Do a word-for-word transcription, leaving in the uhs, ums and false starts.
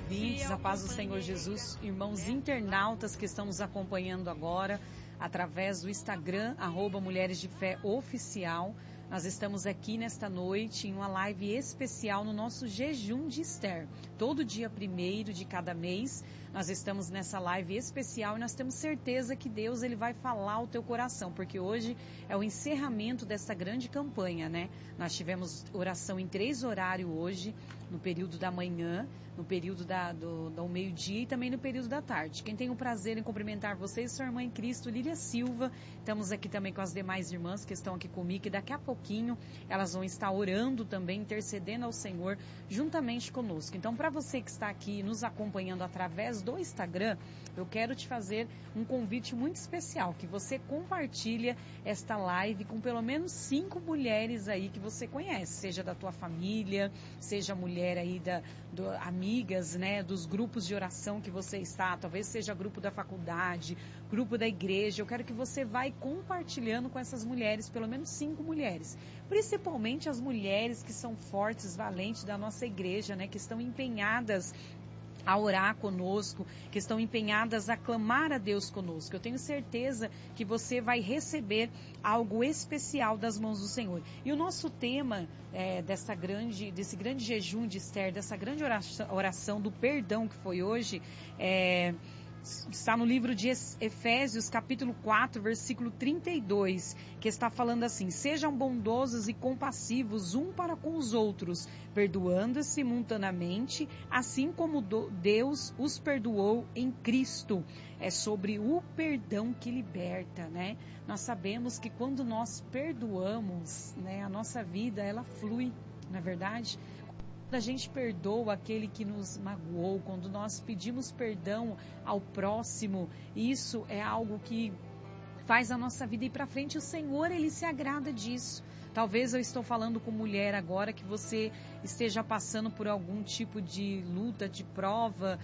ouvintes, a paz do Senhor Jesus, irmãos internautas que estão nos acompanhando agora através do Instagram, arroba Mulheres de Fé Oficial. Nós estamos aqui nesta noite em uma live especial no nosso jejum de Esther. Todo dia primeiro de cada mês, nós estamos nessa live especial e nós temos certeza que Deus ele vai falar ao teu coração, porque hoje é o encerramento dessa grande campanha, né? Nós tivemos oração em três horários hoje, no período da manhã, no período da, do, do meio-dia e também no período da tarde. Quem tem o prazer em cumprimentar vocês, sua irmã em Cristo, Lília Silva. Estamos aqui também com as demais irmãs que estão aqui comigo e daqui a pouquinho elas vão estar orando também, intercedendo ao Senhor juntamente conosco. Então, para você que está aqui nos acompanhando através do Instagram, eu quero te fazer um convite muito especial, que você compartilha esta live com pelo menos cinco mulheres aí que você conhece, seja da tua família, seja mulher aí da do, amigas, né, dos grupos de oração que você está, talvez seja grupo da faculdade, grupo da igreja. Eu quero que você vá compartilhando com essas mulheres, pelo menos cinco mulheres, principalmente as mulheres que são fortes, valentes da nossa igreja, né, que estão empenhadas a orar conosco, que estão empenhadas a clamar a Deus conosco. Eu tenho certeza que você vai receber algo especial das mãos do Senhor. E o nosso tema é, dessa grande, desse grande jejum de Esther, dessa grande oração, oração do perdão que foi hoje, é... está no livro de Efésios, capítulo quatro, versículo trinta e dois, que está falando assim: sejam bondosos e compassivos um para com os outros, perdoando-se simultaneamente, assim como Deus os perdoou em Cristo. É sobre o perdão que liberta, né? Nós sabemos que quando nós perdoamos, né, a nossa vida, ela flui, não é verdade? Quando a gente perdoa aquele que nos magoou, quando nós pedimos perdão ao próximo, isso é algo que faz a nossa vida ir para frente. O Senhor, Ele se agrada disso. Talvez eu estou falando com mulher agora que você esteja passando por algum tipo de luta, de prova,